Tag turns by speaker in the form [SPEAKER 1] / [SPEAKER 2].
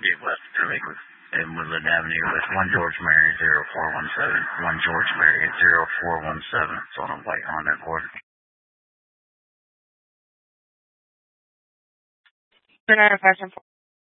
[SPEAKER 1] Yeah, West Drake and Woodland Avenue with 1 George Mary 0417. 1 George Mary 0417. It's on a white Honda Accord.
[SPEAKER 2] Another question.